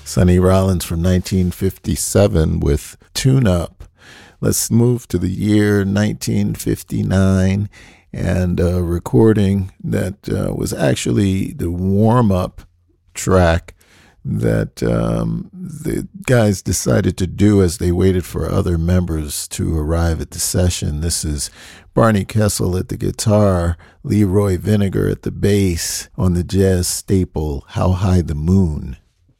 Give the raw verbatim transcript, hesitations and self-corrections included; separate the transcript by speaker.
Speaker 1: Sonny Rollins from nineteen fifty-seven with Tune Up. Let's move to the year nineteen fifty-nine and a recording that uh, was actually the warm-up track that um, the guys decided to do as they waited for other members to arrive at the session. This is Barney Kessel at the guitar, Leroy Vinegar at the bass on the jazz staple How High the Moon.